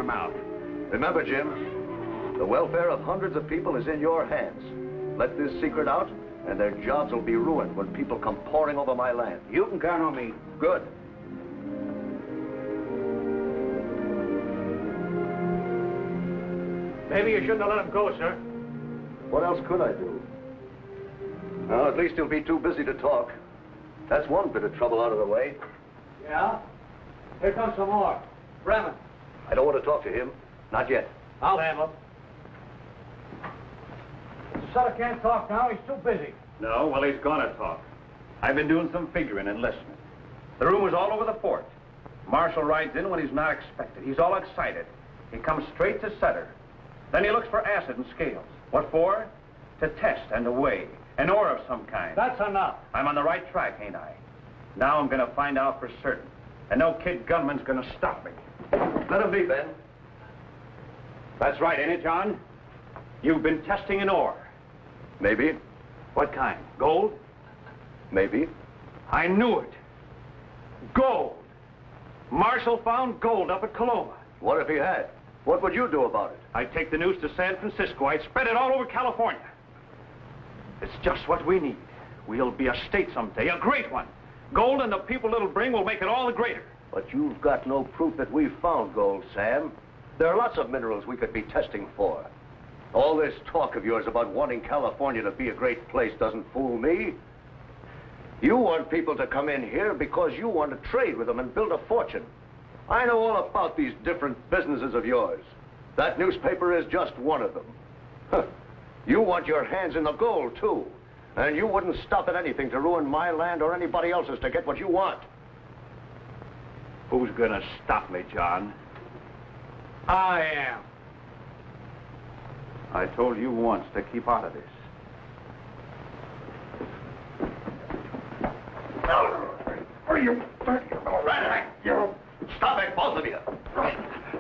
mouth. Remember, Jim, the welfare of hundreds of people is in your hands. Let this secret out, and their jobs will be ruined when people come pouring over my land. You can count on me. Good. Maybe you shouldn't have let him go, sir. What else could I do? Well, at least he'll be too busy to talk. That's one bit of trouble out of the way. Yeah? Here comes some more. Bremen. I don't want to talk to him. Not yet. I'll handle him. Sutter can't talk now. He's too busy. No, well, he's gonna talk. I've been doing some figuring and listening. The rumor's all over the fort. Marshal rides in when he's not expected. He's all excited. He comes straight to Sutter. Then he looks for acid and scales. What for? To test and to weigh. An ore of some kind. That's enough. I'm on the right track, ain't I? Now I'm gonna find out for certain. And no kid gunman's gonna stop me. Let him be, Ben. That's right, ain't it, John? You've been testing an ore. Maybe. What kind? Gold? Maybe. I knew it. Gold. Marshal found gold up at Coloma. What if he had? What would you do about it? I'd take the news to San Francisco. I'd spread it all over California. It's just what we need. We'll be a state someday, a great one. Gold and the people it'll bring will make it all the greater. But you've got no proof that we've found gold, Sam. There are lots of minerals we could be testing for. All this talk of yours about wanting California to be a great place doesn't fool me. You want people to come in here because you want to trade with them and build a fortune. I know all about these different businesses of yours. That newspaper is just one of them. Huh. You want your hands in the gold, too. And you wouldn't stop at anything to ruin my land or anybody else's to get what you want. Who's gonna stop me, John? I am. I told you once to keep out of this. Are you? Stop it, both of you.